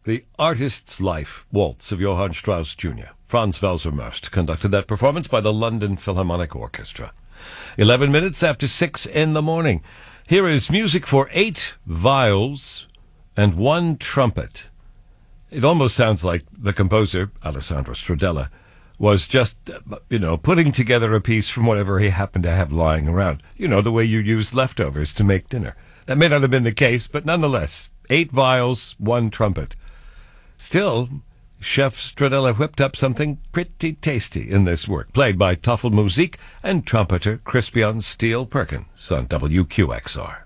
The Artist's Life Waltz of Johann Strauss Jr. Franz Welser-Möst conducted that performance by the London Philharmonic Orchestra. 11 minutes after 6 in the morning. Here is music for 8 viols and 1 trumpet. It almost sounds like the composer, Alessandro Stradella, was just, putting together a piece from whatever he happened to have lying around. You know, the way you use leftovers to make dinner. That may not have been the case, but nonetheless, 8 viols, 1 trumpet. Still, Chef Stradella whipped up something pretty tasty in this work, played by Tafelmusik and trumpeter Crispian Steele Perkins on WQXR.